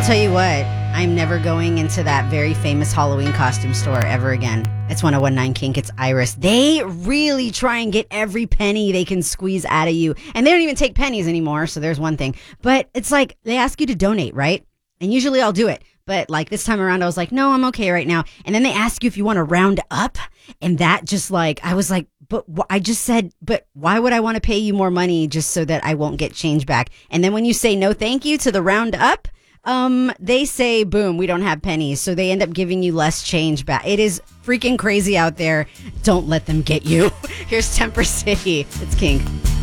tell you what, I'm never going into that very famous Halloween costume store ever again. It's 1019 Kink. It's Iris. They really try and get every penny they can squeeze out of you. And they don't even take pennies anymore, so there's one thing. But it's like they ask you to donate, right? And usually I'll do it. But like this time around, I was like, no, I'm okay right now. And then they ask you if you want to round up. And that just like, I was like, but I just said, but why would I want to pay you more money just so that I won't get change back? And then when you say no thank you to the round up, they say, boom, we don't have pennies. So they end up giving you less change back. It is freaking crazy out there. Don't let them get you. Here's Temper City. It's Kink.